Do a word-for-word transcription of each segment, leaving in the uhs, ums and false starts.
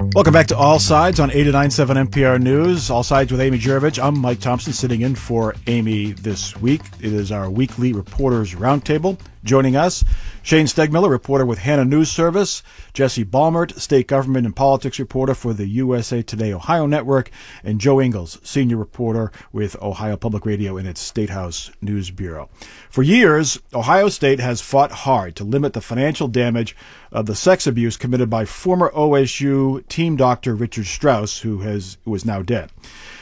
Welcome back to All Sides on eight nine seven N P R News. All Sides with Amy Jurovich. I'm Mike Thompson, sitting in for Amy this week. It is our weekly Reporters Roundtable. Joining us, Shane Stegmiller, reporter with Hannah News Service, Jesse Balmert, state government and politics reporter for the U S A Today Ohio Network, and Joe Ingles, senior reporter with Ohio Public Radio and its State House News Bureau. For years, Ohio State has fought hard to limit the financial damage of the sex abuse committed by former O S U team doctor Richard Strauss, who has who is now dead.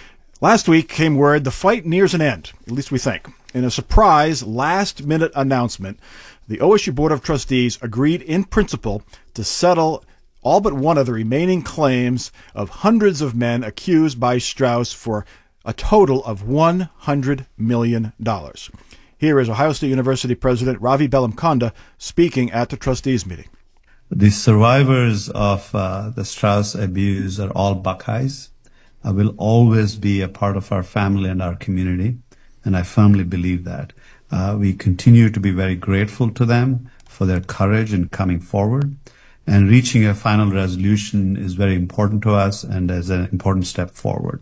Last week came word the fight nears an end, at least we think. In a surprise last-minute announcement, the O S U Board of Trustees agreed in principle to settle all but one of the remaining claims of hundreds of men accused by Strauss for a total of one hundred million dollars. Here is Ohio State University President Ravi Bellamkonda speaking at the trustees meeting. The survivors of uh, the Strauss abuse are all Buckeyes. I will always be a part of our family and our community, and I firmly believe that. Uh, we continue to be very grateful to them for their courage in coming forward, and reaching a final resolution is very important to us and is an important step forward.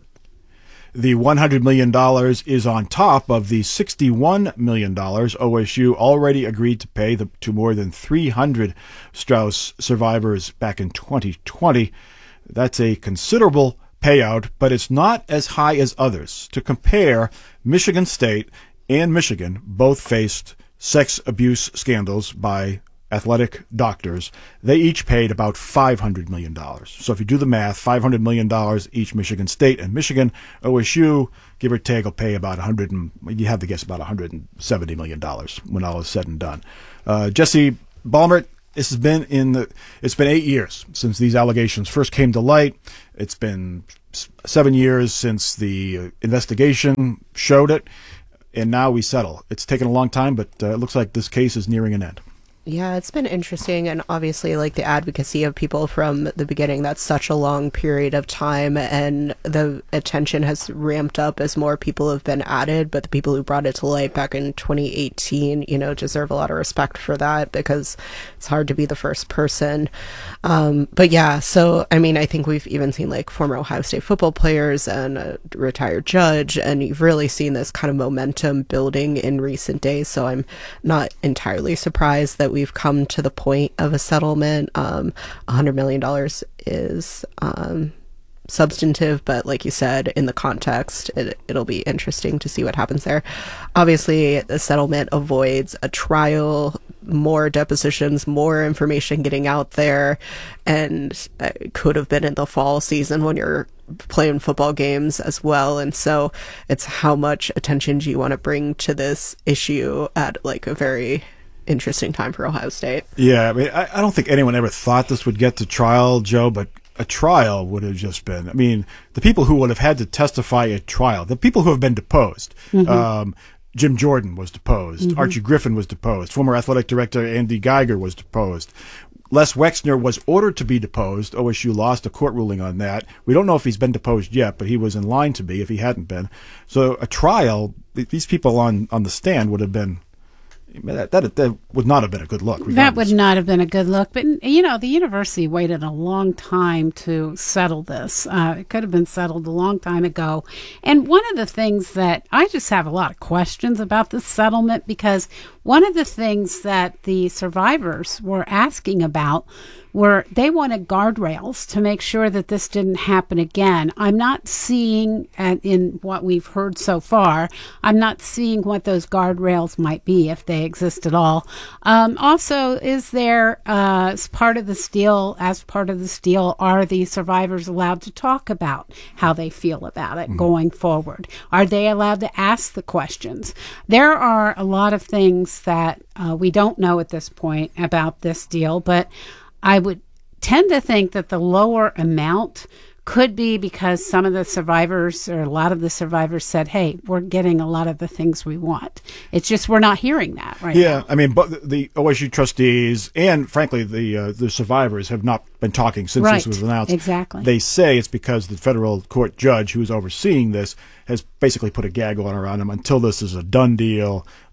The one hundred million dollars is on top of the sixty-one million dollars O S U already agreed to pay the, to more than three hundred Strauss survivors back in twenty twenty. That's a considerable payout, but it's not as high as others. To compare, Michigan State and Michigan both faced sex abuse scandals by athletic doctors. They each paid about five hundred million dollars. So if you do the math, five hundred million dollars each Michigan State and Michigan. O S U, give or take, will pay about one hundred, and you have to guess about one hundred seventy million dollars when all is said and done. Uh, Jesse Balmert, this has been in the, it's been eight years since these allegations first came to light. It's been seven years since the investigation showed it, and now we settle. It's taken a long time, but uh, it looks like this case is nearing an end. Yeah, it's been interesting, and obviously, like, the advocacy of people from the beginning, that's such a long period of time, and the attention has ramped up as more people have been added, but the people who brought it to light back in twenty eighteen, you know, deserve a lot of respect for that, because it's hard to be the first person. Um, but yeah, so, I mean, I think we've even seen, like, former Ohio State football players and a retired judge, and you've really seen this kind of momentum building in recent days, so I'm not entirely surprised that we we've come to the point of a settlement. Um, one hundred million dollars is um, substantive, but like you said, in the context, it, it'll be interesting to see what happens there. Obviously, the settlement avoids a trial, more depositions, more information getting out there, and it could have been in the fall season when you're playing football games as well. And so it's how much attention do you want to bring to this issue at like a very interesting time for Ohio State. Yeah, I mean, I, I don't think anyone ever thought this would get to trial, Joe, but a trial would have just been, I mean, the people who would have had to testify at trial, the people who have been deposed, mm-hmm. um, Jim Jordan was deposed, mm-hmm. Archie Griffin was deposed, former athletic director Andy Geiger was deposed. Les Wexner was ordered to be deposed. O S U lost a court ruling on that. We don't know if he's been deposed yet, but he was in line to be if he hadn't been. So a trial, these people on, on the stand would have been, That, that that would not have been a good look. Regardless. That would not have been a good look. But, you know, the university waited a long time to settle this. Uh, it could have been settled a long time ago. And one of the things that I just have a lot of questions about this settlement, because one of the things that the survivors were asking about were they wanted guardrails to make sure that this didn't happen again. I'm not seeing, at, in what we've heard so far, I'm not seeing what those guardrails might be, if they exist at all. Um, also, is there, uh, as part of this deal, as part of this deal, are the survivors allowed to talk about how they feel about it mm-hmm. going forward? Are they allowed to ask the questions? There are a lot of things that uh, we don't know at this point about this deal, but I would tend to think that the lower amount could be because some of the survivors or a lot of the survivors said, hey, we're getting a lot of the things we want. It's just we're not hearing that right yeah, now. I mean, but the O S U trustees and, frankly, the uh, the survivors have not been talking since right. this was announced. Exactly. They say it's because the federal court judge who's overseeing this has basically put a gag order on them until this is a done deal.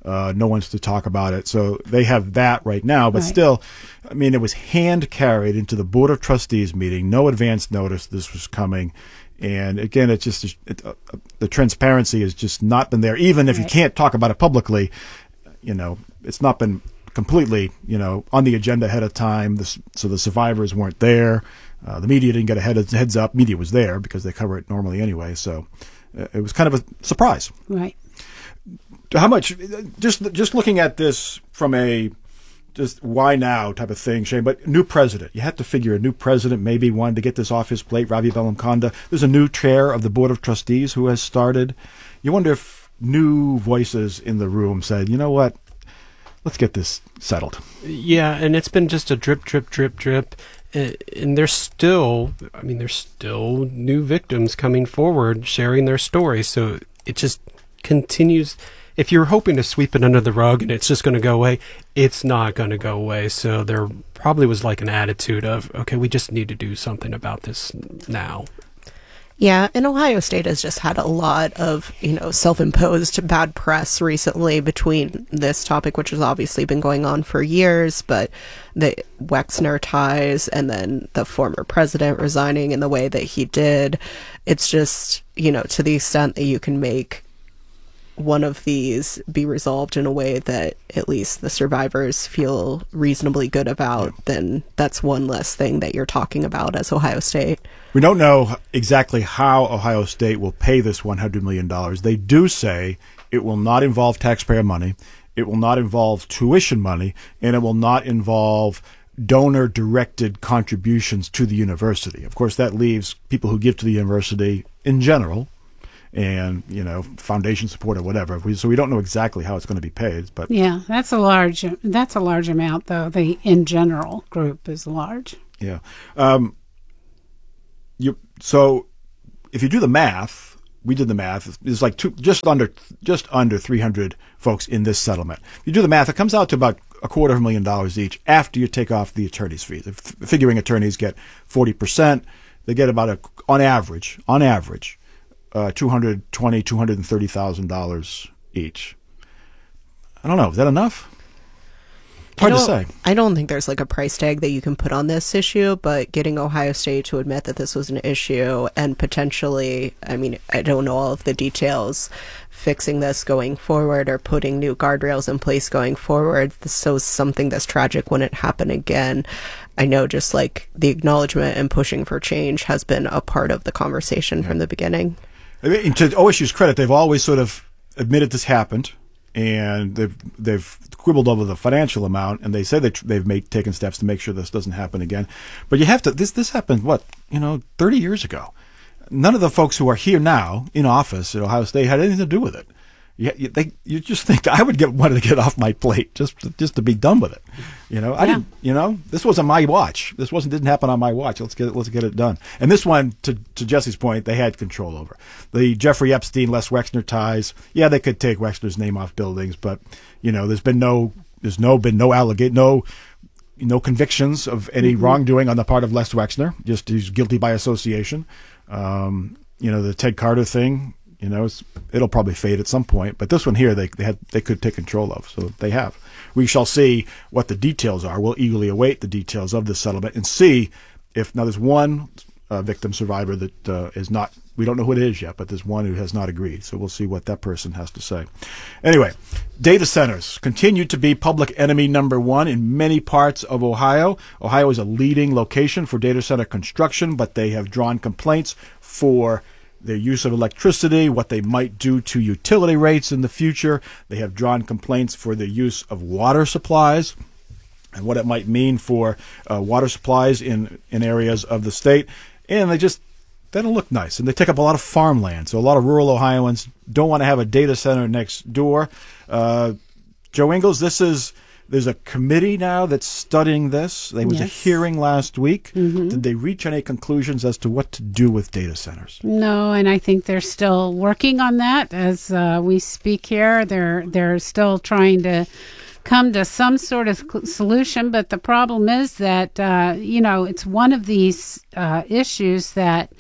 Uh, no one's to talk about it. So they have that right now. But right. still, I mean, it was hand carried into the Board of Trustees meeting. No advance notice this was coming. And again, it's just it, uh, the transparency has just not been there. Even if right. you can't talk about it publicly, you know, it's not been completely, you know, on the agenda ahead of time. This, so the survivors weren't there. Uh, the media didn't get a head, heads up. Media was there because they cover it normally anyway. So uh, it was kind of a surprise. Right. How much? Just just looking at this from a just why now type of thing, Shane. But new president, you have to figure a new president maybe wanted to get this off his plate. Ravi Bellamkonda. There's a new chair of the Board of Trustees who has started. You wonder if new voices in the room said, you know what, let's get this settled. Yeah, and it's been just a drip, drip, drip, drip. And there's still, I mean, there's still new victims coming forward sharing their stories. So it just continues. If you're hoping to sweep it under the rug and it's just going to go away, it's not going to go away. So there probably was like an attitude of, okay, we just need to do something about this now. Yeah, and Ohio State has just had a lot of, you know, self-imposed bad press recently between this topic, which has obviously been going on for years, but the Wexner ties and then the former president resigning in the way that he did. It's just, you know, to the extent that you can make one of these be resolved in a way that at least the survivors feel reasonably good about, yeah. then that's one less thing that you're talking about as Ohio State. We don't know exactly how Ohio State will pay this one hundred million dollars. They do say it will not involve taxpayer money, it will not involve tuition money, and it will not involve donor-directed contributions to the university. Of course, that leaves people who give to the university in general, and, you know, foundation support or whatever. We, so we don't know exactly how it's going to be paid. But yeah, that's a large that's a large amount, though. The in general group is large. Yeah. Um, you so if you do the math, we did the math. It's like two, just under just under three hundred folks in this settlement. If you do the math, it comes out to about a quarter of a million dollars each after you take off the attorney's fees. F- figuring attorneys get forty percent, they get about a on average on average. Uh, two hundred twenty thousand dollars, two hundred thirty thousand dollars each. I don't know. Is that enough? Hard to say. I don't think there's like a price tag that you can put on this issue, but getting Ohio State to admit that this was an issue and potentially, I mean, I don't know all of the details, fixing this going forward or putting new guardrails in place going forward so something that's tragic wouldn't happen again. I know just like the acknowledgement and pushing for change has been a part of the conversation yeah. from the beginning. I mean, to O S U's credit, they've always sort of admitted this happened, and they've they've quibbled over the financial amount, and they say that they've made taken steps to make sure this doesn't happen again. But you have to this this happened what you know thirty years ago. None of the folks who are here now in office at Ohio State had anything to do with it. You, you, they, you just think I would get wanted to get off my plate just to, just to be done with it. You know, I yeah. didn't. You know, this wasn't my watch. This wasn't didn't happen on my watch. Let's get it, let's get it done. And this one, to to Jesse's point, they had control over the Jeffrey Epstein, Les Wexner ties. Yeah, they could take Wexner's name off buildings, but you know, there's been no there's no been no allegate no. no convictions of any mm-hmm. wrongdoing on the part of Les Wexner. Just he's guilty by association. Um, you know, the Ted Carter thing. You know, it's, it'll probably fade at some point, but this one here, they they had they could take control of, so they have. We shall see what the details are. We'll eagerly await the details of this settlement and see if now there's one uh, victim survivor that uh, is not. We don't know who it is yet, but there's one who has not agreed. So we'll see what that person has to say. Anyway, data centers continue to be public enemy number one in many parts of Ohio. Ohio is a leading location for data center construction, but they have drawn complaints for their use of electricity, what they might do to utility rates in the future. They have drawn complaints for the use of water supplies and what it might mean for uh, water supplies in, in areas of the state. And they just, they don't look nice. And they take up a lot of farmland. So a lot of rural Ohioans don't want to have a data center next door. Uh, Joe Ingles, this is... There's a committee now that's studying this. There was yes. a hearing last week. Mm-hmm. Did they reach any conclusions as to what to do with data centers? No, and I think they're still working on that as uh, we speak here. They're they're still trying to come to some sort of solution. But the problem is that uh, you know it's one of these uh, issues that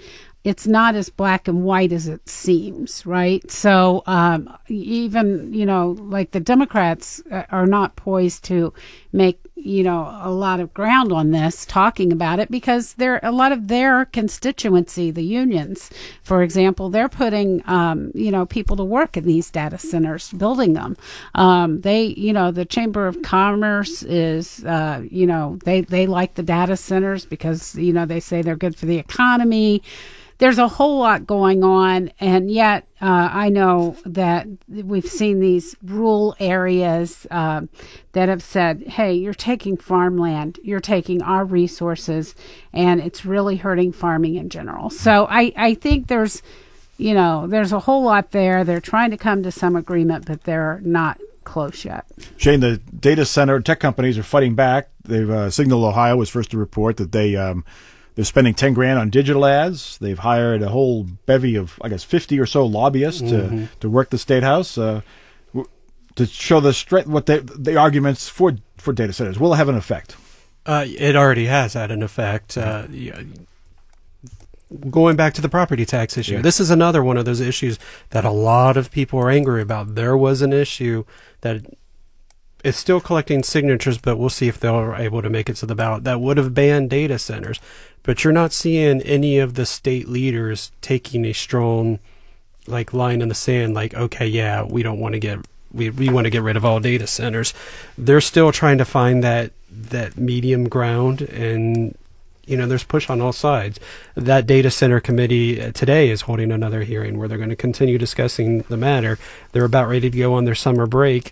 it's not as black and white as it seems, right? So um, even, you know, like the Democrats are not poised to make, you know, a lot of ground on this, talking about it, because there a lot of their constituency, the unions, for example, they're putting, um, you know, people to work in these data centers, building them. Um, they, you know, the Chamber of Commerce is, uh, you know, they, they like the data centers because, you know, they say they're good for the economy. There's a whole lot going on, and yet uh, I know that we've seen these rural areas uh, that have said, hey, you're taking farmland, you're taking our resources, and it's really hurting farming in general. So I, I think there's, you know, there's a whole lot there. They're trying to come to some agreement, but they're not close yet. Shane, the data center tech companies are fighting back. They've uh, Signal Ohio was first to report that they um, they're spending ten grand on digital ads. They've hired a whole bevy of, I guess, fifty or so lobbyists mm-hmm. to to work the state house uh, to show the strength, what they, the arguments for for data centers will have an effect. Uh, it already has had an effect. Uh, yeah. Going back to the property tax issue, yeah. This is another one of those issues that a lot of people are angry about. There was an issue that is still collecting signatures, but we'll see if they're able to make it to the ballot, that would have banned data centers. But you're not seeing any of the state leaders taking a strong, like, line in the sand, like, okay, yeah, we don't want to get we we want to get rid of all data centers. They're still trying to find that that medium ground, and you know, there's push on all sides. That data center committee today is holding another hearing where they're going to continue discussing the matter. They're about ready to go on their summer break.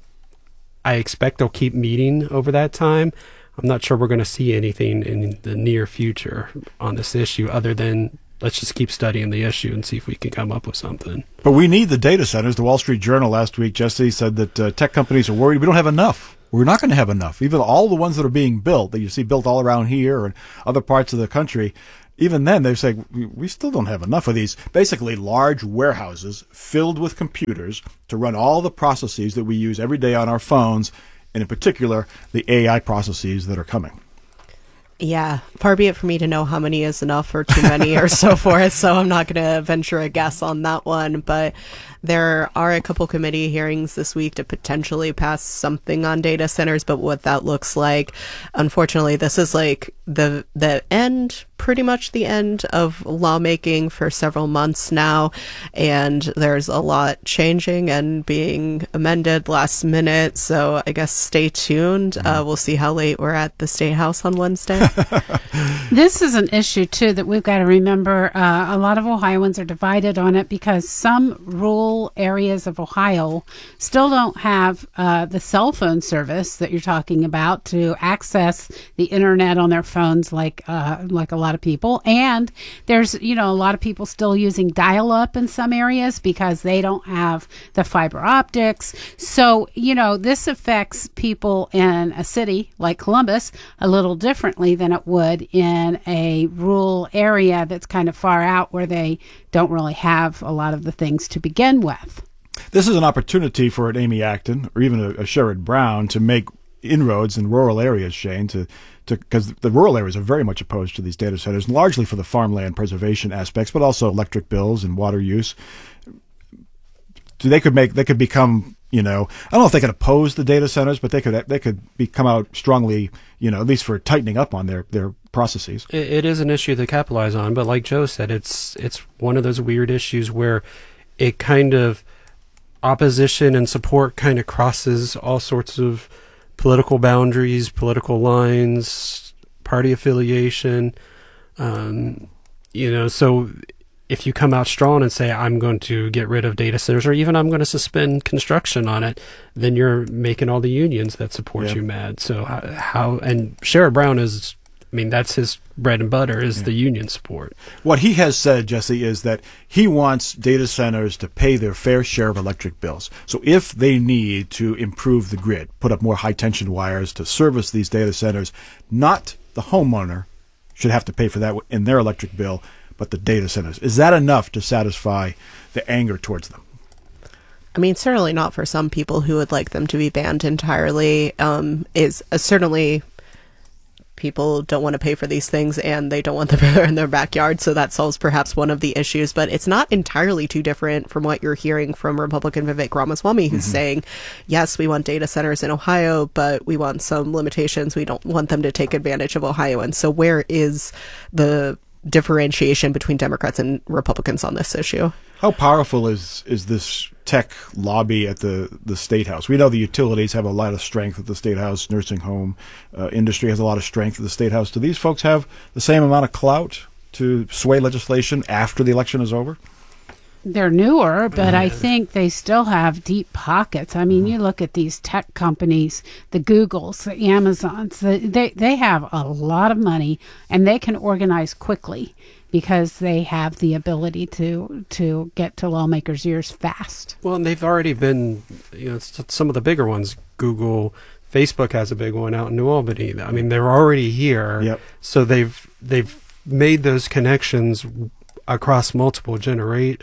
I expect they'll keep meeting over that time. I'm not sure we're going to see anything in the near future on this issue other than let's just keep studying the issue and see if we can come up with something. But we need the data centers. The Wall Street Journal last week, Jesse, said that uh, tech companies are worried we don't have enough. We're not going to have enough. Even all the ones that are being built, that you see built all around here and other parts of the country, even then they say, we still don't have enough of these basically large warehouses filled with computers to run all the processes that we use every day on our phones, and in particular, the A I processes that are coming. Yeah, far be it for me to know how many is enough or too many or so forth, so I'm not going to venture a guess on that one. But there are a couple committee hearings this week to potentially pass something on data centers, but what that looks like, unfortunately, this is like the the end, pretty much the end of lawmaking for several months now, and there's a lot changing and being amended last minute, so I guess stay tuned. Uh, we'll see how late we're at the State House on Wednesday. This is an issue, too, that we've got to remember. Uh, a lot of Ohioans are divided on it because some rural areas of Ohio still don't have uh, the cell phone service that you're talking about to access the internet on their phones like uh, like a lot of people. And there's, you know, a lot of people still using dial-up in some areas because they don't have the fiber optics. So, you know, this affects people in a city like Columbus a little differently than it would in a rural area that's kind of far out where they don't really have a lot of the things to begin with. This is an opportunity for an Amy Acton or even a, a Sherrod Brown to make inroads in rural areas, Shane, to because the rural areas are very much opposed to these data centers, largely for the farmland preservation aspects, but also electric bills and water use. They could make they could become, you know, I don't know if they could oppose the data centers, but they could they could be, come out strongly, you know, at least for tightening up on their, their processes. It, it is an issue to capitalize on, but like Joe said, it's it's one of those weird issues where it kind of opposition and support kind of crosses all sorts of political boundaries, political lines, party affiliation, um, you know, so if you come out strong and say, I'm going to get rid of data centers, or even I'm going to suspend construction on it, then you're making all the unions that support yeah. you mad. So how, how and Sherrod Brown is, I mean, that's his bread and butter is yeah. the union support. What he has said, Jesse, is that he wants data centers to pay their fair share of electric bills. So if they need to improve the grid, put up more high-tension wires to service these data centers, not the homeowner should have to pay for that in their electric bill, but the data centers. Is that enough to satisfy the anger towards them? I mean, certainly not for some people who would like them to be banned entirely. Um, is uh, certainly people don't want to pay for these things and they don't want them in their backyard. So that solves perhaps one of the issues, but it's not entirely too different from what you're hearing from Republican Vivek Ramaswamy, who's mm-hmm. saying, yes, we want data centers in Ohio, but we want some limitations. We don't want them to take advantage of Ohioans. So where is the differentiation between Democrats and Republicans on this issue? How powerful is is this tech lobby at the, the State House? We know the utilities have a lot of strength at the State House. Nursing home uh, industry has a lot of strength at the State House. Do these folks have the same amount of clout to sway legislation after the election is over? They're newer, but I think they still have deep pockets. I mean, you look at these tech companies, the Googles, the Amazons, the, they, they have a lot of money, and they can organize quickly because they have the ability to to get to lawmakers' ears fast. Well, and they've already been, you know, some of the bigger ones, Google, Facebook has a big one out in New Albany. I mean, they're already here. Yep. So they've they've made those connections across multiple generate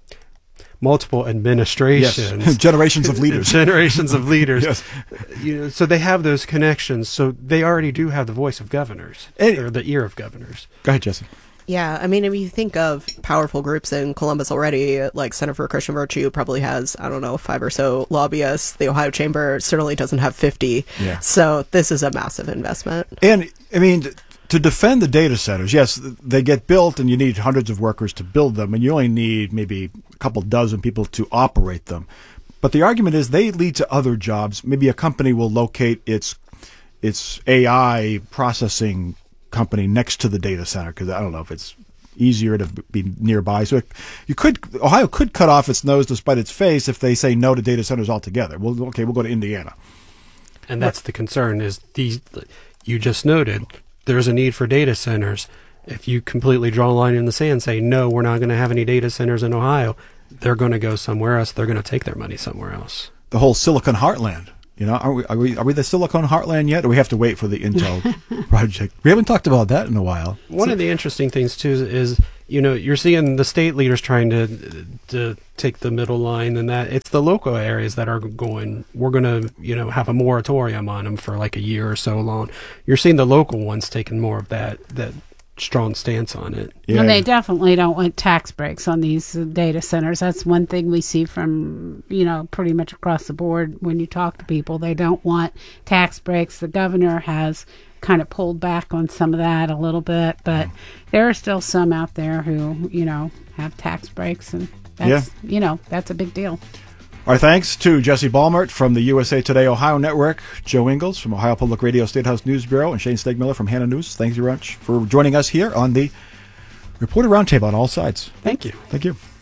multiple administrations. Yes. Generations of leaders. Generations of leaders. Yes. You know, so they have those connections. So they already do have the voice of governors, and, or the ear of governors. Go ahead, Jesse. Yeah, I mean, if you think of powerful groups in Columbus already, like Center for Christian Virtue probably has, I don't know, five or so lobbyists. The Ohio Chamber certainly doesn't have fifty. Yeah. So this is a massive investment. And, I mean, to defend the data centers, yes, they get built and you need hundreds of workers to build them, and you only need maybe a couple dozen people to operate them. But the argument is they lead to other jobs. Maybe a company will locate its its A I processing company next to the data center because I don't know if it's easier to be nearby. So it, you could Ohio could cut off its nose despite its face if they say no to data centers altogether. Well, okay, we'll go to Indiana. And that's the concern is these. You just noted there's a need for data centers. If you completely draw a line in the sand, say no, we're not going to have any data centers in Ohio, they're going to go somewhere else. They're going to take their money somewhere else. The whole Silicon Heartland. You know, are we, are we are we the Silicon Heartland yet, or we have to wait for the Intel project? We haven't talked about that in a while. One so, of the interesting things too is, is, you know, you're seeing the state leaders trying to to take the middle line, and that it's the local areas that are going. We're going to, you know, have a moratorium on them for like a year or so long. You're seeing the local ones taking more of that that strong stance on it. Yeah. And they definitely don't want tax breaks on these data centers. That's one thing we see from, you know, pretty much across the board when you talk to people. They don't want tax breaks. The governor has kind of pulled back on some of that a little bit, but there are still some out there who, you know, have tax breaks, and that's, yeah. you know, that's a big deal. Our thanks to Jesse Balmert from the U S A Today Ohio Network, Joe Ingles from Ohio Public Radio State House News Bureau, and Shane Stegmiller from Hannah News. Thanks very much for joining us here on the Reporter Roundtable on All Sides. Thank you. Thank you.